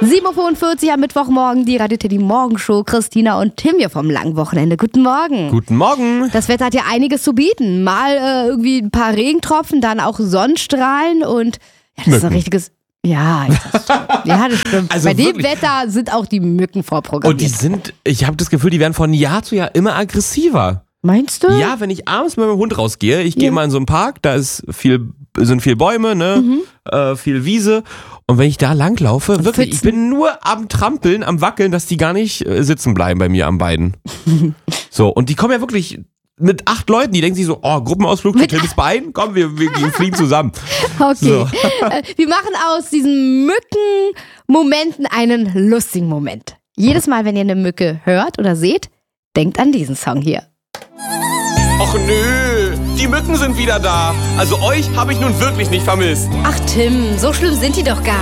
7.45 Uhr am Mittwochmorgen, die Radio Teddy Morgenshow. Christina und Tim hier vom langen Wochenende. Guten Morgen. Guten Morgen. Das Wetter hat ja einiges zu bieten. Mal irgendwie ein paar Regentropfen, dann auch Sonnenstrahlen und ja, das ist ein richtiges... Ja, das stimmt. Also bei dem wirklich. Wetter sind auch die Mücken vorprogrammiert. Und ich habe das Gefühl, die werden von Jahr zu Jahr immer aggressiver. Meinst du? Ja, wenn ich abends mit meinem Hund rausgehe, ich gehe mal in so einen Park, da sind viel Bäume, ne, viel Wiese. Und wenn ich da langlaufe, wirklich, ich bin nur am Trampeln, am Wackeln, dass die gar nicht sitzen bleiben bei mir am Bein. So, und die kommen ja wirklich mit 8 Leuten, die denken sich so, oh, Gruppenausflug, ein kleines Bein, komm, wir fliegen zusammen. Okay, So. Wir machen aus diesen Mückenmomenten einen lustigen Moment. Jedes Mal, wenn ihr eine Mücke hört oder seht, denkt an diesen Song hier. Och nö, die Mücken sind wieder da. Also euch habe ich nun wirklich nicht vermisst. Ach Tim, so schlimm sind die doch gar